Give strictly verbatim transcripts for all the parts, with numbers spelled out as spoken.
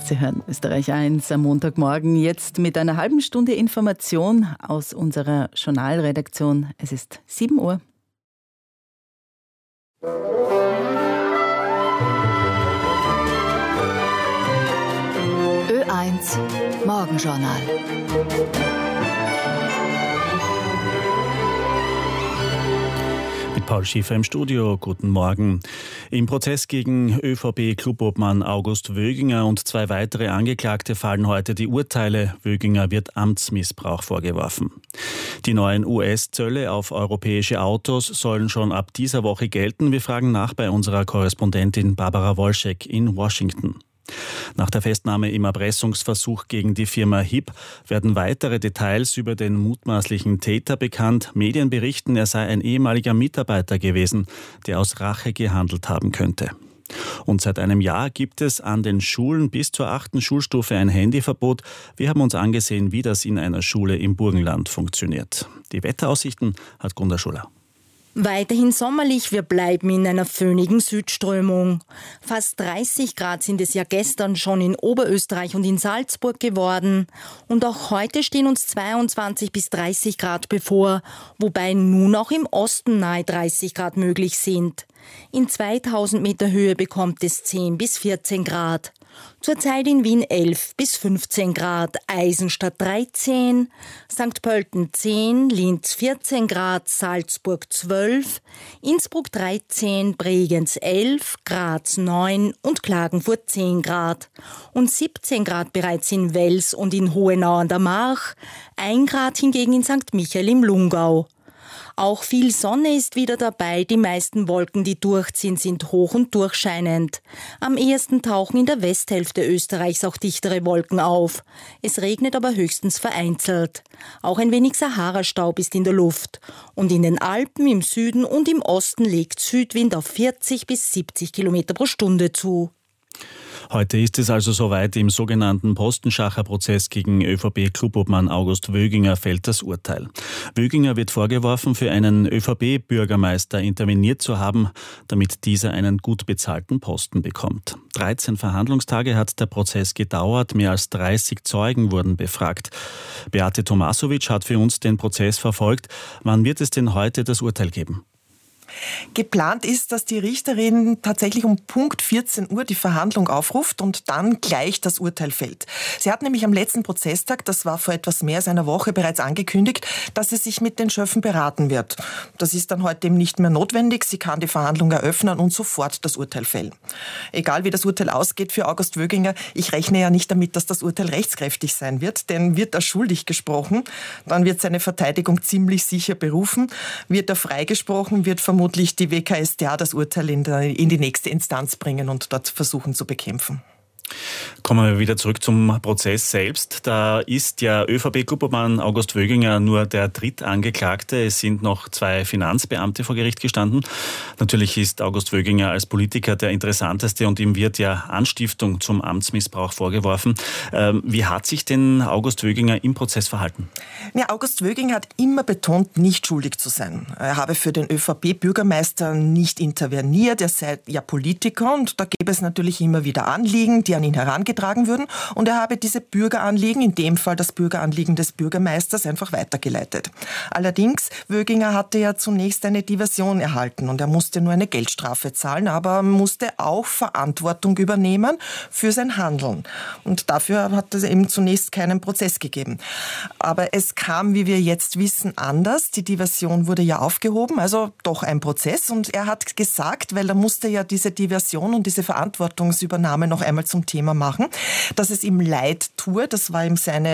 Sie hören Österreich eins am Montagmorgen, jetzt mit einer halben Stunde Information aus unserer Journalredaktion. Es ist sieben Uhr. Ö eins Morgenjournal. Mit Paul Schiefer im Studio. Guten Morgen. Im Prozess gegen ÖVP-Clubobmann August Wöginger und zwei weitere Angeklagte fallen heute die Urteile. Wöginger wird Amtsmissbrauch vorgeworfen. Die neuen U S-Zölle auf europäische Autos sollen schon ab dieser Woche gelten. Wir fragen nach bei unserer Korrespondentin Barbara Wolschek in Washington. Nach der Festnahme im Erpressungsversuch gegen die Firma H I P werden weitere Details über den mutmaßlichen Täter bekannt. Medien berichten, er sei ein ehemaliger Mitarbeiter gewesen, der aus Rache gehandelt haben könnte. Und seit einem Jahr gibt es an den Schulen bis zur achten Schulstufe ein Handyverbot. Wir haben uns angesehen, wie das in einer Schule im Burgenland funktioniert. Die Wetteraussichten hat Gunda Schuller. Weiterhin sommerlich, wir bleiben in einer föhnigen Südströmung. Fast dreißig Grad sind es ja gestern schon in Oberösterreich und in Salzburg geworden. Und auch heute stehen uns zweiundzwanzig bis dreißig Grad bevor, wobei nun auch im Osten nahe dreißig Grad möglich sind. In zweitausend Meter Höhe bekommt es zehn bis vierzehn Grad. Zurzeit in Wien elf bis fünfzehn Grad, Eisenstadt dreizehn, Sankt Pölten zehn, Linz vierzehn Grad, Salzburg zwölf, Innsbruck dreizehn, Bregenz elf, Graz neun und Klagenfurt zehn Grad. Und siebzehn Grad bereits in Wels und in Hohenau an der March, ein Grad hingegen in Sankt Michael im Lungau. Auch viel Sonne ist wieder dabei. Die meisten Wolken, die durchziehen, sind hoch und durchscheinend. Am ehesten tauchen in der Westhälfte Österreichs auch dichtere Wolken auf. Es regnet aber höchstens vereinzelt. Auch ein wenig Sahara-Staub ist in der Luft. Und in den Alpen im Süden und im Osten legt Südwind auf vierzig bis siebzig Kilometer pro Stunde zu. Heute ist es also soweit. Im sogenannten Postenschacher-Prozess gegen ÖVP-Clubobmann August Wöginger fällt das Urteil. Wöginger wird vorgeworfen, für einen ÖVP-Bürgermeister interveniert zu haben, damit dieser einen gut bezahlten Posten bekommt. dreizehn Verhandlungstage hat der Prozess gedauert, mehr als dreißig Zeugen wurden befragt. Beate Tomasovic hat für uns den Prozess verfolgt. Wann wird es denn heute das Urteil geben? Geplant ist, dass die Richterin tatsächlich um Punkt vierzehn Uhr die Verhandlung aufruft und dann gleich das Urteil fällt. Sie hat nämlich am letzten Prozesstag, das war vor etwas mehr als einer Woche, bereits angekündigt, dass sie sich mit den Schöffen beraten wird. Das ist dann heute eben nicht mehr notwendig. Sie kann die Verhandlung eröffnen und sofort das Urteil fällen. Egal wie das Urteil ausgeht für August Wöginger, ich rechne ja nicht damit, dass das Urteil rechtskräftig sein wird, denn wird er schuldig gesprochen, dann wird seine Verteidigung ziemlich sicher berufen. Wird er freigesprochen, wird vermutlich die W K S t A das Urteil in, der, in die nächste Instanz bringen und dort versuchen zu bekämpfen. Kommen wir wieder zurück zum Prozess selbst. Da ist ja ÖVP-Clubobmann August Wöginger nur der Drittangeklagte. Es sind noch zwei Finanzbeamte vor Gericht gestanden. Natürlich ist August Wöginger als Politiker der interessanteste und ihm wird ja Anstiftung zum Amtsmissbrauch vorgeworfen. Ähm, wie hat sich denn August Wöginger im Prozess verhalten? Ja, August Wöginger hat immer betont, nicht schuldig zu sein. Er habe für den ÖVP-Bürgermeister nicht interveniert. Er sei ja Politiker und da gäbe es natürlich immer wieder Anliegen, die an ihn herangetragen würden. Und er habe diese Bürgeranliegen, in dem Fall das Bürgeranliegen des Bürgermeisters, einfach weitergeleitet. Allerdings, Wöginger hatte ja zunächst eine Diversion erhalten und er musste nur eine Geldstrafe zahlen, aber musste auch Verantwortung übernehmen für sein Handeln. Und dafür hat es eben zunächst keinen Prozess gegeben. Aber es kam, wie wir jetzt wissen, anders. Die Diversion wurde ja aufgehoben, also doch ein Prozess. Und er hat gesagt, weil er musste ja diese Diversion und diese Verantwortungsübernahme noch einmal zum Thema machen, dass es ihm leid tue, das war ihm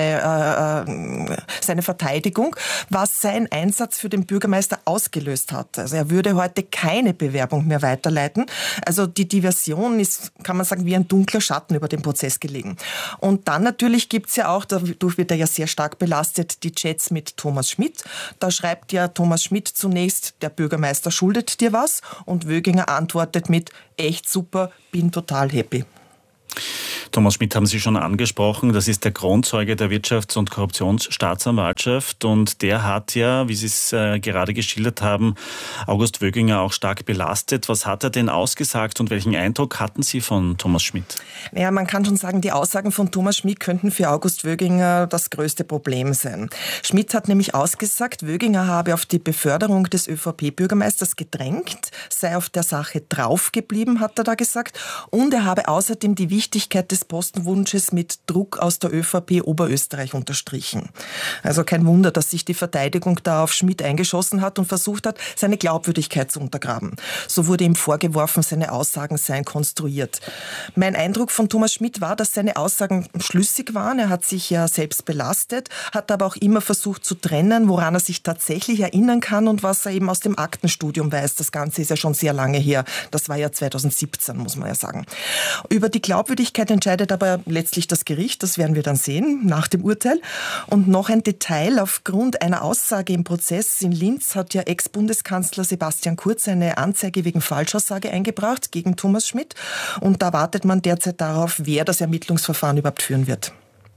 seine, äh, seine Verteidigung, was sein Einsatz für den Bürgermeister ausgelöst hat. Also er würde heute keine Bewerbung mehr weiterleiten. Also die Diversion ist, kann man sagen, wie ein dunkler Schatten über den Prozess gelegen. Und dann natürlich gibt's ja auch, dadurch wird er ja sehr stark belastet, die Chats mit Thomas Schmidt. Da schreibt ja Thomas Schmidt zunächst, der Bürgermeister schuldet dir was, und Wöginger antwortet mit, echt super, bin total happy. Thomas Schmidt haben Sie schon angesprochen, das ist der Kronzeuge der Wirtschafts- und Korruptionsstaatsanwaltschaft und der hat ja, wie Sie es äh, gerade geschildert haben, August Wöginger auch stark belastet. Was hat er denn ausgesagt und welchen Eindruck hatten Sie von Thomas Schmidt? Naja, man kann schon sagen, die Aussagen von Thomas Schmidt könnten für August Wöginger das größte Problem sein. Schmidt hat nämlich ausgesagt, Wöginger habe auf die Beförderung des ÖVP-Bürgermeisters gedrängt, sei auf der Sache draufgeblieben, hat er da gesagt, und er habe außerdem die Wichtigkeit des Postenwunsches mit Druck aus der ÖVP Oberösterreich unterstrichen. Also kein Wunder, dass sich die Verteidigung da auf Schmidt eingeschossen hat und versucht hat, seine Glaubwürdigkeit zu untergraben. So wurde ihm vorgeworfen, seine Aussagen seien konstruiert. Mein Eindruck von Thomas Schmidt war, dass seine Aussagen schlüssig waren. Er hat sich ja selbst belastet, hat aber auch immer versucht zu trennen, woran er sich tatsächlich erinnern kann und was er eben aus dem Aktenstudium weiß. Das Ganze ist ja schon sehr lange her. Das war ja zweitausendsiebzehn, muss man ja sagen. Über die Glaubwürdigkeit entscheidet aber letztlich das Gericht, das werden wir dann sehen nach dem Urteil. Und noch ein Detail, aufgrund einer Aussage im Prozess in Linz hat ja Ex-Bundeskanzler Sebastian Kurz eine Anzeige wegen Falschaussage eingebracht gegen Thomas Schmidt. Und da wartet man derzeit darauf, wer das Ermittlungsverfahren überhaupt führen wird.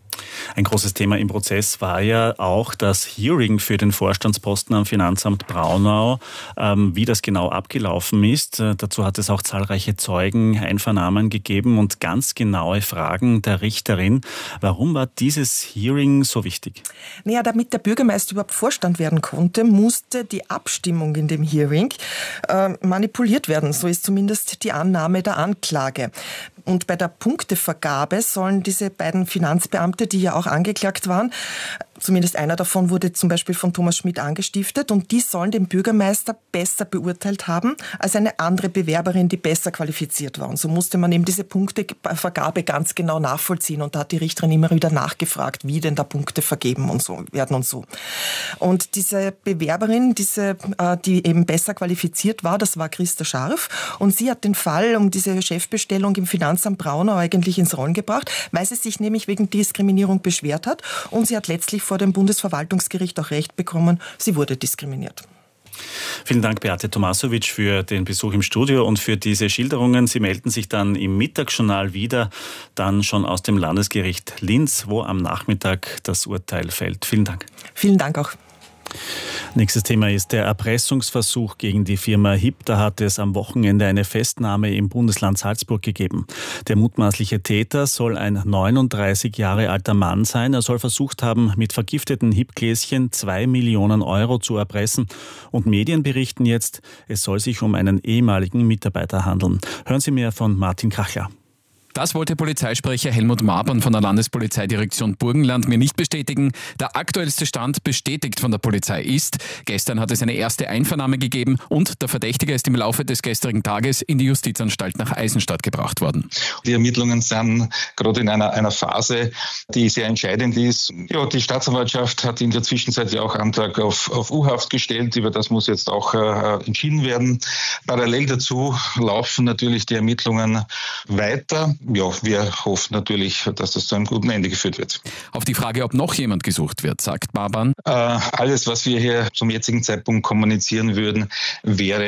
Ein großes Thema im Prozess war ja auch das Hearing für den Vorstandsposten am Finanzamt Braunau, ähm, wie das genau abgelaufen ist. Äh, dazu hat es auch zahlreiche Zeugen, Einvernahmen gegeben und ganz genaue Fragen der Richterin. Warum war dieses Hearing so wichtig? Naja, damit der Bürgermeister überhaupt Vorstand werden konnte, musste die Abstimmung in dem Hearing äh, manipuliert werden. So ist zumindest die Annahme der Anklage. Und bei der Punktevergabe sollen diese beiden Finanzbeamte, die ja auch angeklagt waren, zumindest einer davon wurde zum Beispiel von Thomas Schmidt angestiftet und die sollen den Bürgermeister besser beurteilt haben als eine andere Bewerberin, die besser qualifiziert war. Und so musste man eben diese Punktevergabe ganz genau nachvollziehen und da hat die Richterin immer wieder nachgefragt, wie denn da Punkte vergeben und so werden und so. Und diese Bewerberin, diese, die eben besser qualifiziert war, das war Christa Scharf und sie hat den Fall um diese Chefbestellung im Finanzamt Braunau eigentlich ins Rollen gebracht, weil sie sich nämlich wegen Diskriminierung beschwert hat und sie hat letztlich vor dem Bundesverwaltungsgericht auch Recht bekommen, sie wurde diskriminiert. Vielen Dank, Beate Tomasowitsch, für den Besuch im Studio und für diese Schilderungen. Sie melden sich dann im Mittagsjournal wieder, dann schon aus dem Landesgericht Linz, wo am Nachmittag das Urteil fällt. Vielen Dank. Vielen Dank auch. Nächstes Thema ist der Erpressungsversuch gegen die Firma H I P. Da hat es am Wochenende eine Festnahme im Bundesland Salzburg gegeben. Der mutmaßliche Täter soll ein neununddreißig Jahre alter Mann sein. Er soll versucht haben, mit vergifteten H I P-Gläschen zwei Millionen Euro zu erpressen. Und Medien berichten jetzt, es soll sich um einen ehemaligen Mitarbeiter handeln. Hören Sie mehr von Martin Kachler. Das wollte Polizeisprecher Helmut Mabern von der Landespolizeidirektion Burgenland mir nicht bestätigen. Der aktuellste Stand, bestätigt von der Polizei, ist, gestern hat es eine erste Einvernahme gegeben und der Verdächtige ist im Laufe des gestrigen Tages in die Justizanstalt nach Eisenstadt gebracht worden. Die Ermittlungen sind gerade in einer, einer Phase, die sehr entscheidend ist. Ja, die Staatsanwaltschaft hat in der Zwischenzeit ja auch Antrag auf, auf U-Haft gestellt. Über das muss jetzt auch äh, entschieden werden. Parallel dazu laufen natürlich die Ermittlungen weiter. Ja, wir hoffen natürlich, dass das zu einem guten Ende geführt wird. Auf die Frage, ob noch jemand gesucht wird, sagt Mabern. Äh, alles, was wir hier zum jetzigen Zeitpunkt kommunizieren würden, wäre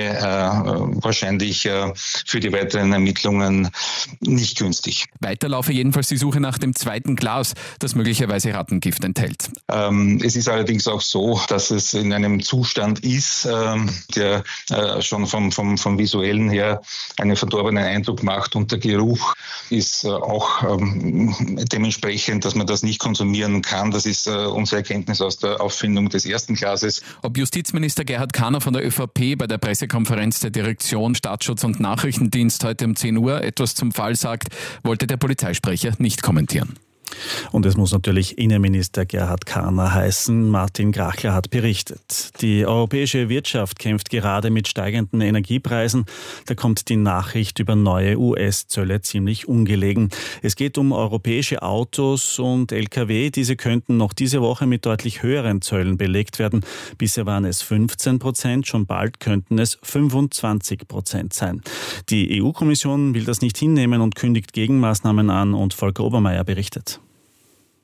äh, wahrscheinlich äh, für die weiteren Ermittlungen nicht günstig. Weiter laufe jedenfalls die Suche nach dem zweiten Glas, das möglicherweise Rattengift enthält. Ähm, es ist allerdings auch so, dass es in einem Zustand ist, äh, der äh, schon vom, vom, vom Visuellen her einen verdorbenen Eindruck macht und der Geruch ist auch ähm, dementsprechend, dass man das nicht konsumieren kann. Das ist äh, unsere Erkenntnis aus der Auffindung des ersten Glases. Ob Justizminister Gerhard Kahner von der ÖVP bei der Pressekonferenz der Direktion Staatsschutz und Nachrichtendienst heute um zehn Uhr etwas zum Fall sagt, wollte der Polizeisprecher nicht kommentieren. Und es muss natürlich Innenminister Gerhard Kahner heißen. Martin Grachler hat berichtet. Die europäische Wirtschaft kämpft gerade mit steigenden Energiepreisen. Da kommt die Nachricht über neue U S-Zölle ziemlich ungelegen. Es geht um europäische Autos und L K W. Diese könnten noch diese Woche mit deutlich höheren Zöllen belegt werden. Bisher waren es fünfzehn Prozent, schon bald könnten es fünfundzwanzig Prozent sein. Die E U-Kommission will das nicht hinnehmen und kündigt Gegenmaßnahmen an und Volker Obermeier berichtet.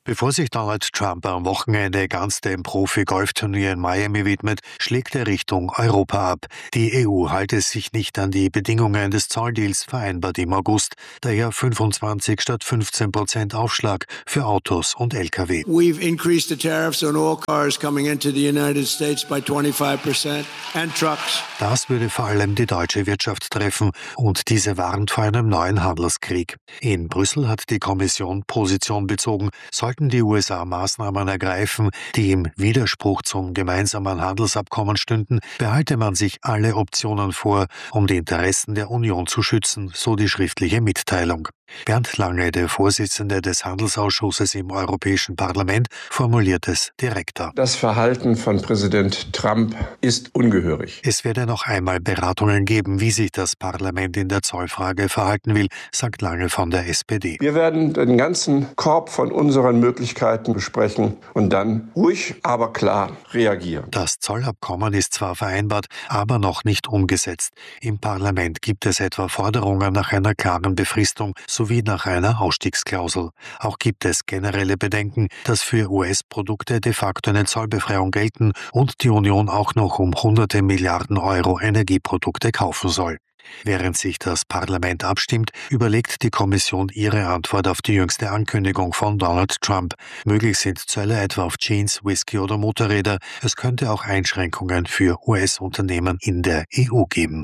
Bevor sich Donald Trump am Wochenende ganz dem Profi-Golfturnier in Miami widmet, schlägt er Richtung Europa ab. Die E U halte sich nicht an die Bedingungen des Zolldeals vereinbart im August, daher fünfundzwanzig statt fünfzehn Prozent Aufschlag für Autos und L K W. We've increased the tariffs on all cars coming into the United States by twenty-five percent and trucks. Das würde vor allem die deutsche Wirtschaft treffen und diese warnt vor einem neuen Handelskrieg. In Brüssel hat die Kommission Position bezogen, sollten die U S A Maßnahmen ergreifen, die im Widerspruch zum gemeinsamen Handelsabkommen stünden, behalte man sich alle Optionen vor, um die Interessen der Union zu schützen, so die schriftliche Mitteilung. Bernd Lange, der Vorsitzende des Handelsausschusses im Europäischen Parlament, formuliert es direkter. Das Verhalten von Präsident Trump ist ungehörig. Es werde noch einmal Beratungen geben, wie sich das Parlament in der Zollfrage verhalten will, sagt Lange von der S P D. Wir werden den ganzen Korb von unseren Möglichkeiten besprechen und dann ruhig, aber klar reagieren. Das Zollabkommen ist zwar vereinbart, aber noch nicht umgesetzt. Im Parlament gibt es etwa Forderungen nach einer klaren Befristung sowie nach einer Ausstiegsklausel. Auch gibt es generelle Bedenken, dass für U S-Produkte de facto eine Zollbefreiung gelten und die Union auch noch um hunderte Milliarden Euro Energieprodukte kaufen soll. Während sich das Parlament abstimmt, überlegt die Kommission ihre Antwort auf die jüngste Ankündigung von Donald Trump. Möglich sind Zölle etwa auf Jeans, Whisky oder Motorräder. Es könnte auch Einschränkungen für U S-Unternehmen in der E U geben.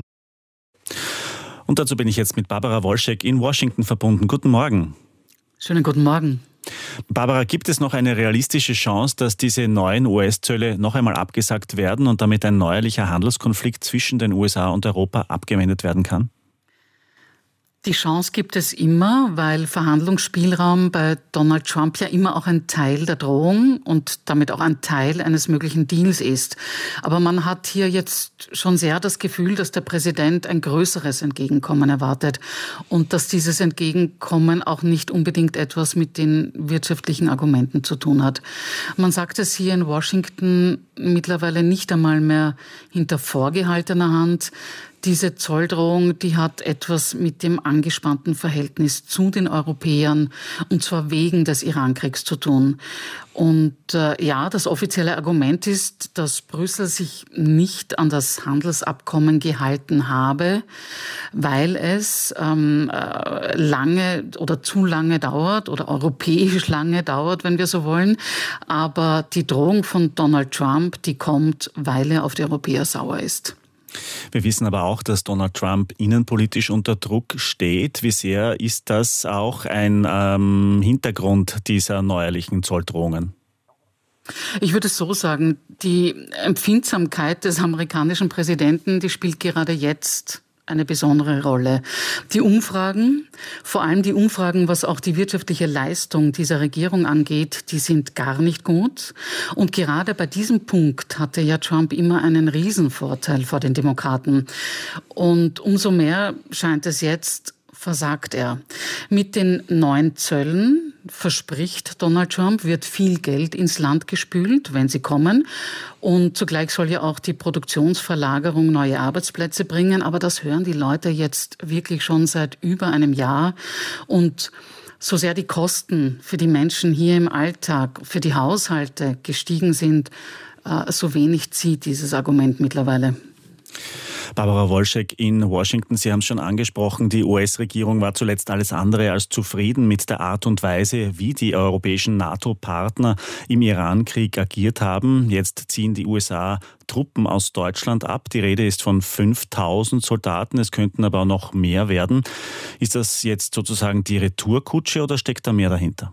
Und dazu bin ich jetzt mit Barbara Wolschek in Washington verbunden. Guten Morgen. Schönen guten Morgen. Barbara, gibt es noch eine realistische Chance, dass diese neuen U S-Zölle noch einmal abgesagt werden und damit ein neuerlicher Handelskonflikt zwischen den U S A und Europa abgewendet werden kann? Die Chance gibt es immer, weil Verhandlungsspielraum bei Donald Trump ja immer auch ein Teil der Drohung und damit auch ein Teil eines möglichen Deals ist. Aber man hat hier jetzt schon sehr das Gefühl, dass der Präsident ein größeres Entgegenkommen erwartet und dass dieses Entgegenkommen auch nicht unbedingt etwas mit den wirtschaftlichen Argumenten zu tun hat. Man sagt es hier in Washington mittlerweile nicht einmal mehr hinter vorgehaltener Hand. Diese Zolldrohung, die hat etwas mit dem angespannten Verhältnis zu den Europäern und zwar wegen des Irankriegs zu tun. Und äh, ja, das offizielle Argument ist, dass Brüssel sich nicht an das Handelsabkommen gehalten habe, weil es ähm, äh, lange oder zu lange dauert oder europäisch lange dauert, wenn wir so wollen. Aber die Drohung von Donald Trump, die kommt, weil er auf die Europäer sauer ist. Wir wissen aber auch, dass Donald Trump innenpolitisch unter Druck steht. Wie sehr ist das auch ein ähm, Hintergrund dieser neuerlichen Zolldrohungen? Ich würde es so sagen, die Empfindsamkeit des amerikanischen Präsidenten, die spielt gerade jetzt eine besondere Rolle. Die Umfragen, vor allem die Umfragen, was auch die wirtschaftliche Leistung dieser Regierung angeht, die sind gar nicht gut. Und gerade bei diesem Punkt hatte ja Trump immer einen Riesenvorteil vor den Demokraten. Und umso mehr scheint es jetzt, versagt er. Mit den neuen Zöllen, verspricht Donald Trump, wird viel Geld ins Land gespült, wenn sie kommen. Und zugleich soll ja auch die Produktionsverlagerung neue Arbeitsplätze bringen. Aber das hören die Leute jetzt wirklich schon seit über einem Jahr. Und so sehr die Kosten für die Menschen hier im Alltag, für die Haushalte gestiegen sind, so wenig zieht dieses Argument mittlerweile. Barbara Wolschek in Washington, Sie haben es schon angesprochen, die U S-Regierung war zuletzt alles andere als zufrieden mit der Art und Weise, wie die europäischen NATO-Partner im Iran-Krieg agiert haben. Jetzt ziehen die U S A Truppen aus Deutschland ab. Die Rede ist von fünftausend Soldaten, es könnten aber auch noch mehr werden. Ist das jetzt sozusagen die Retourkutsche oder steckt da mehr dahinter?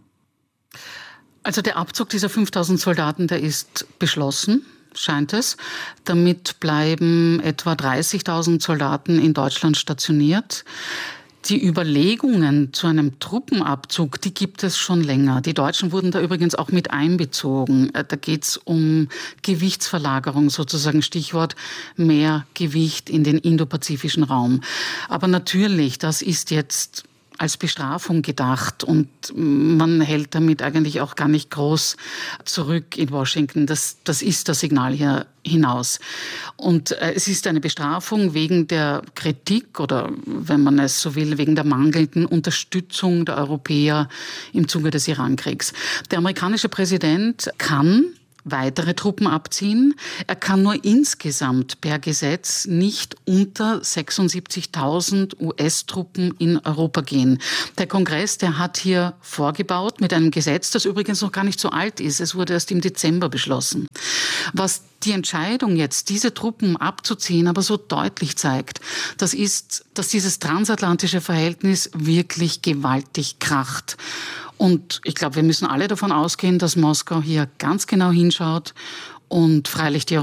Also der Abzug dieser fünftausend Soldaten, der ist beschlossen, scheint es. Damit bleiben etwa dreißigtausend Soldaten in Deutschland stationiert. Die Überlegungen zu einem Truppenabzug, die gibt es schon länger. Die Deutschen wurden da übrigens auch mit einbezogen. Da geht es um Gewichtsverlagerung, sozusagen Stichwort mehr Gewicht in den indopazifischen Raum. Aber natürlich, das ist jetzt als Bestrafung gedacht und man hält damit eigentlich auch gar nicht groß zurück in Washington. Das, das ist das Signal hier hinaus. Und äh, es ist eine Bestrafung wegen der Kritik oder, wenn man es so will, wegen der mangelnden Unterstützung der Europäer im Zuge des Irankriegs. Der amerikanische Präsident kann weitere Truppen abziehen. Er kann nur insgesamt per Gesetz nicht unter sechsundsiebzigtausend U S-Truppen in Europa gehen. Der Kongress, der hat hier vorgebaut mit einem Gesetz, das übrigens noch gar nicht so alt ist. Es wurde erst im Dezember beschlossen. Was die Entscheidung jetzt, diese Truppen abzuziehen, aber so deutlich zeigt, das ist, dass dieses transatlantische Verhältnis wirklich gewaltig kracht. Und ich glaube, wir müssen alle davon ausgehen, dass Moskau hier ganz genau hinschaut und freilich die